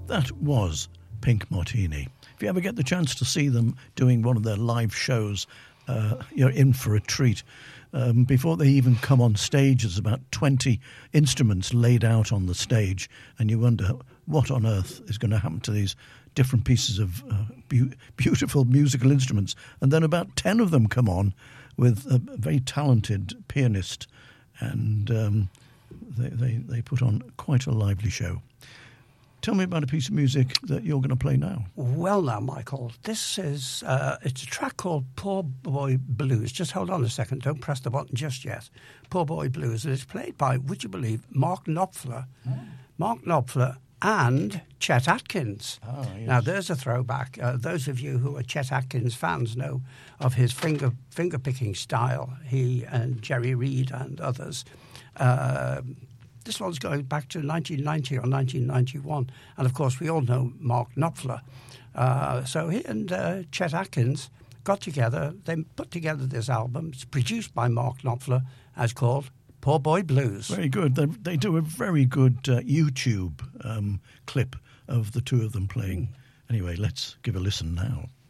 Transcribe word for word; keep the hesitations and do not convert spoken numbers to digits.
That was Pink Martini. If you ever get the chance to see them doing one of their live shows, uh, you're in for a treat. Um, before they even come on stage, there's about twenty instruments laid out on the stage, and you wonder what on earth is going to happen to these different pieces of uh, be- beautiful musical instruments. And then about ten of them come on with a very talented pianist, and um, they, they, they put on quite a lively show. Tell me about a piece of music that you're going to play now. Well now, Michael, this is, uh, it's a track called Poor Boy Blues. Just hold on a second, don't press the button just yet. Poor Boy Blues, and it's played by, would you believe, Mark Knopfler. Mm. Mark Knopfler and Chet Atkins. Oh, yes. Now, there's a throwback. Uh, those of you who are Chet Atkins fans know of his finger finger picking style. He and Jerry Reed and others. Uh, this one's going back to nineteen ninety or nineteen ninety-one. And, of course, we all know Mark Knopfler. Uh, so he and uh, Chet Atkins got together. They put together this album. It's produced by Mark Knopfler, as called Poor Boy Blues. Very good. They, they do a very good uh, YouTube um, clip of the two of them playing. Anyway, let's give a listen now.